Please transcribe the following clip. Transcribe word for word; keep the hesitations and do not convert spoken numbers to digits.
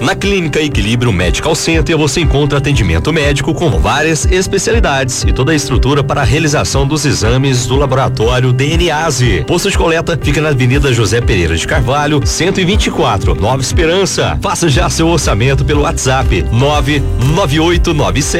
Na Clínica Equilíbrio Medical Center você encontra atendimento médico com várias especialidades e toda a estrutura para a realização dos exames do laboratório D N A S E. Posto de coleta fica na Avenida José Pereira de Carvalho, cento e vinte e quatro, Nova Esperança. Faça já seu orçamento pelo WhatsApp nove nove oito nove sete